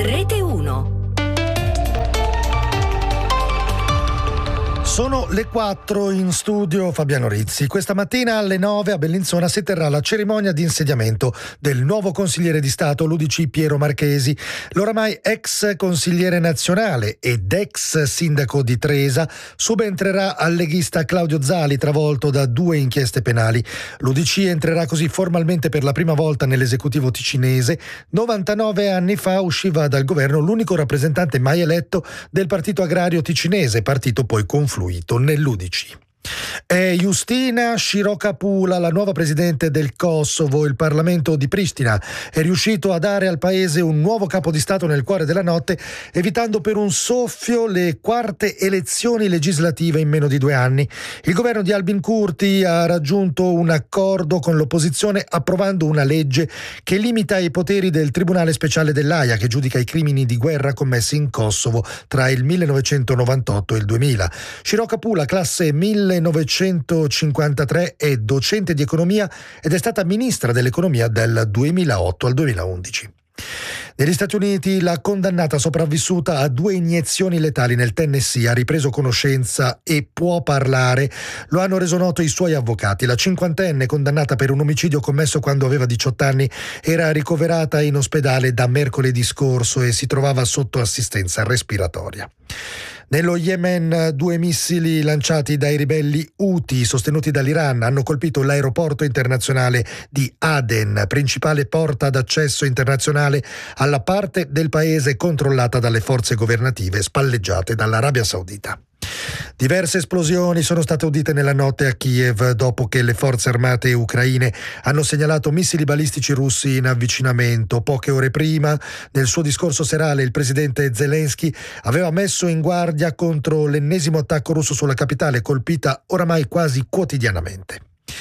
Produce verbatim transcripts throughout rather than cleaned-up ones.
Rete uno. Sono le quattro, in studio Fabiano Rizzi. Questa mattina alle nove a Bellinzona si terrà la cerimonia di insediamento del nuovo consigliere di Stato l'U D C Piero Marchesi. L'oramai ex consigliere nazionale ed ex sindaco di Tresa subentrerà al leghista Claudio Zali, travolto da due inchieste penali. L'U D C entrerà così formalmente per la prima volta nell'esecutivo ticinese. novantanove anni fa usciva dal governo l'unico rappresentante mai eletto del Partito Agrario Ticinese, partito poi confluito nell'U D C. È Justina Shirokapula, la nuova presidente del Kosovo. Il Parlamento di Pristina è riuscito a dare al paese un nuovo capo di Stato nel cuore della notte, evitando per un soffio le quarte elezioni legislative in meno di due anni. Il governo di Albin Kurti ha raggiunto un accordo con l'opposizione approvando una legge che limita i poteri del Tribunale Speciale dell'Aia, che giudica i crimini di guerra commessi in Kosovo tra il millenovecentonovantotto e il duemila. Shirokapula, classe millenovecentocinquantatré, è docente di economia ed è stata ministra dell'economia dal duemilaotto al duemilaundici. Negli Stati Uniti la condannata sopravvissuta a due iniezioni letali nel Tennessee ha ripreso conoscenza e può parlare. Lo hanno reso noto i suoi avvocati. La cinquantenne, condannata per un omicidio commesso quando aveva diciotto anni, era ricoverata in ospedale da mercoledì scorso e si trovava sotto assistenza respiratoria. Nello Yemen, due missili lanciati dai ribelli Houthi sostenuti dall'Iran hanno colpito l'aeroporto internazionale di Aden, principale porta d'accesso internazionale alla parte del paese controllata dalle forze governative spalleggiate dall'Arabia Saudita. Diverse esplosioni sono state udite nella notte a Kiev dopo che le forze armate ucraine hanno segnalato missili balistici russi in avvicinamento. Poche ore prima, nel suo discorso serale, il presidente Zelensky aveva messo in guardia contro l'ennesimo attacco russo sulla capitale, colpita oramai quasi quotidianamente.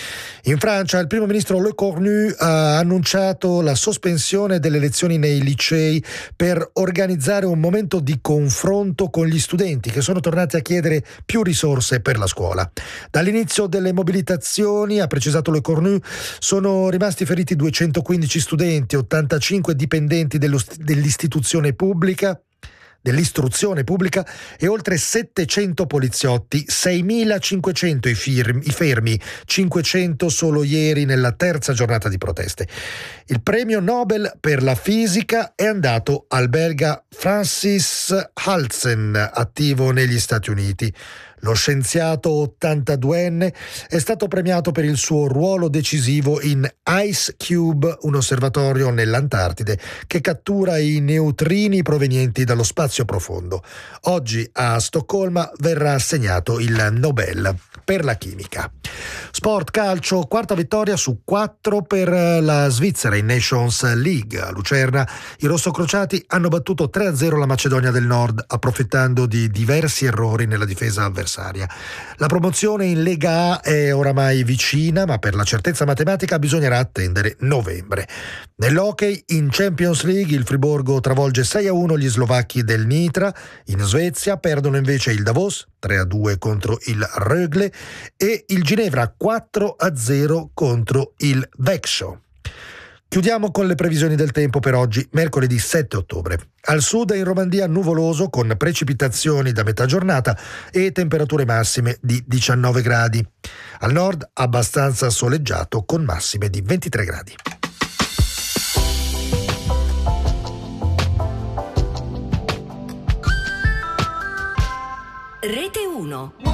In Francia il primo ministro Le Cornu ha annunciato la sospensione delle lezioni nei licei per organizzare un momento di confronto con gli studenti che sono tornati a chiedere più risorse per la scuola. Dall'inizio delle mobilitazioni, ha precisato Le Cornu, sono rimasti feriti duecentoquindici studenti, ottantacinque dipendenti dello, dell'istituzione pubblica dell'istruzione pubblica e oltre settecento poliziotti, seimilacinquecento i, firmi, i fermi, cinquecento solo ieri nella terza giornata di proteste. Il premio Nobel per la fisica è andato al belga Francis Halsen, attivo negli Stati Uniti. Lo scienziato ottantaduenne è stato premiato per il suo ruolo decisivo in Ice Cube, un osservatorio nell'Antartide che cattura i neutrini provenienti dallo spazio profondo. Oggi a Stoccolma verrà assegnato il Nobel per la chimica. Sport calcio, quarta vittoria su quattro per la Svizzera in Nations League. A Lucerna i rossocrociati hanno battuto tre a zero la Macedonia del Nord, approfittando di diversi errori nella difesa avversaria. La promozione in Lega A è oramai vicina, ma per la certezza matematica bisognerà attendere novembre. Nell'hockey in Champions League il Friburgo travolge sei a uno gli slovacchi del Nitra. In Svezia perdono invece il Davos tre a due contro il Rögle e il Ginevra quattro a zero contro il Växjö. Chiudiamo con le previsioni del tempo per oggi, mercoledì sette ottobre. Al sud e in Romandia nuvoloso con precipitazioni da metà giornata e temperature massime di diciannove gradi. Al nord abbastanza soleggiato con massime di ventitré gradi. Rete uno.